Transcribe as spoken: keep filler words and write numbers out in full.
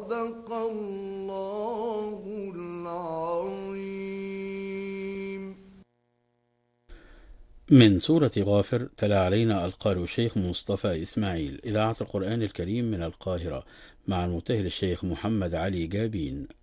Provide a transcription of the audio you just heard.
صدق الله العظيم. من سورة غافر تلا علينا القارئ الشيخ مصطفى إسماعيل، إذاعة القرآن الكريم من القاهرة، مع المبتهل الشيخ محمد علي جابين.